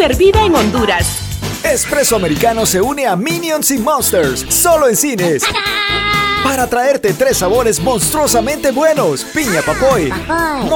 servida en Honduras. Espresso Americano se une a Minions y Monsters, solo en cines. Para traerte 3 sabores monstruosamente buenos: piña papoy,